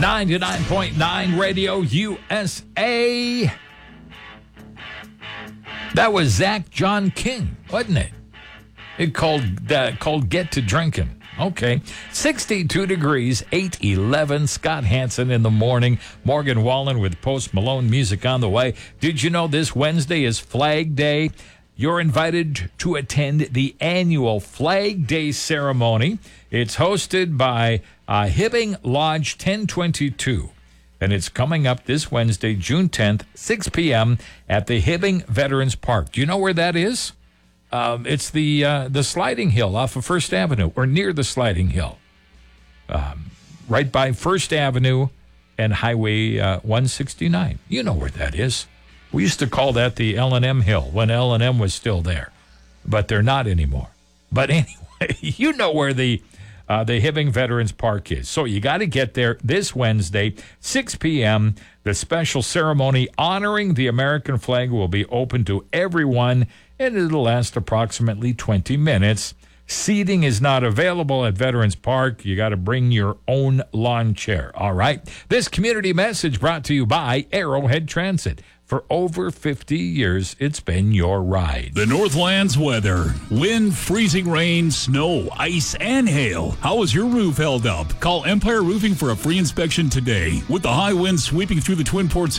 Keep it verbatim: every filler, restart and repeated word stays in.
ninety-nine point nine Radio U S A. That was Zach John King, wasn't it? It called uh, called Get to Drinking. Okay. sixty-two degrees, eight eleven. Scott Hansen in the morning. Morgan Wallen with Post Malone music on the way. Did you know this Wednesday is Flag Day? You're invited to attend the annual Flag Day ceremony. It's hosted by uh, Hibbing Lodge ten twenty-two. And it's coming up this Wednesday, June tenth, six p.m. at the Hibbing Veterans Park. Do you know where that is? Um, it's the uh, the sliding hill off of First Avenue, or near the sliding hill. Um, right by First Avenue and Highway uh, one sixty-nine. You know where that is. We used to call that the L and M Hill when L and M was still there. But they're not anymore. But anyway, you know where the uh, the Hibbing Veterans Park is. So you got to get there this Wednesday, six p.m. The special ceremony honoring the American flag will be open to everyone, and it'll last approximately twenty minutes. Seating is not available at Veterans Park. You got to bring your own lawn chair. All right. This community message brought to you by Arrowhead Transit. For over fifty years, it's been your ride. The Northlands weather. Wind, freezing rain, snow, ice, and hail. How is your roof held up? Call Empire Roofing for a free inspection today. With the high winds sweeping through the Twin Ports